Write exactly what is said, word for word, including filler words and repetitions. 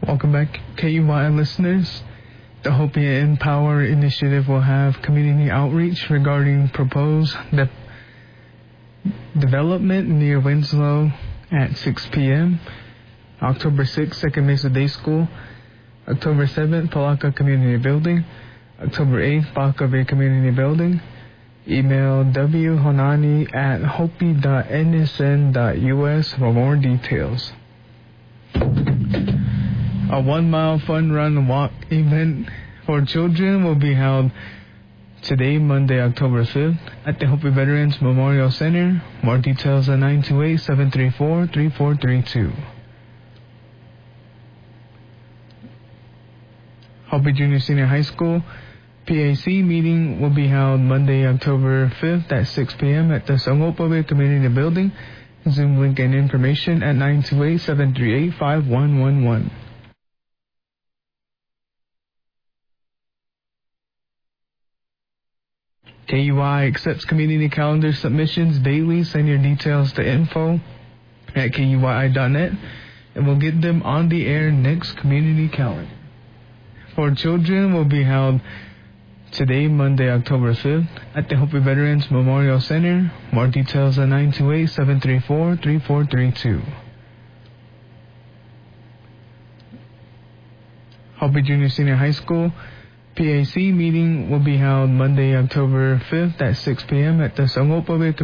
Welcome back, K U Y listeners. The Hope and Empower initiative will have community outreach regarding proposed de- development near Winslow at six p.m. October sixth, Second Mesa Day School. October seventh, Palaka Community Building. October eighth, Baca Bay Community Building. Email w honani at hopi dot n s n dot u s for more details. A one-mile fun run walk event for children will be held today, Monday, October fifth, at the Hopi Veterans Memorial Center. More details at nine two eight, seven three four, three four three two. Hopi Junior Senior High School P A C meeting will be held Monday, October fifth at six p.m. at the Sangopawe Community Building. Zoom link and information at nine two eight, seven three eight, five one one one. K U I accepts community calendar submissions daily. Send your details to info at K U I dot net and we'll get them on the air next community calendar. For children will be held today, Monday, October fifth, at the Hopi Veterans Memorial Center. More details at nine two eight, seven three four, three four three two. Hopi Junior Senior High School P A C meeting will be held Monday, October fifth at six p.m. at the Sangopawe